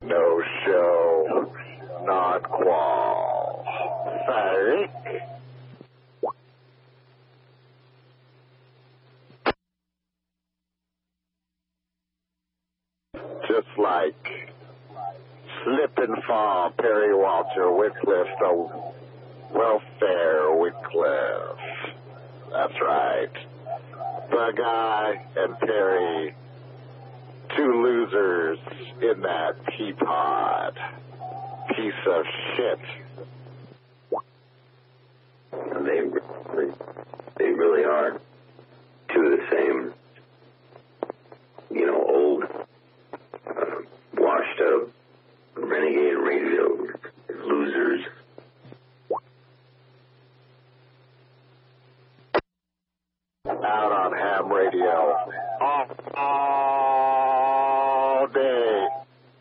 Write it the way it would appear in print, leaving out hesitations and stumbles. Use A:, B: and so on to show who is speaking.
A: No show, not qual. Fake. Just like slip and fall, Perry Walter Wycliffe, the welfare Wycliffe. That's right. The guy and Perry, two losers in that teapot. Piece of shit.
B: They really are.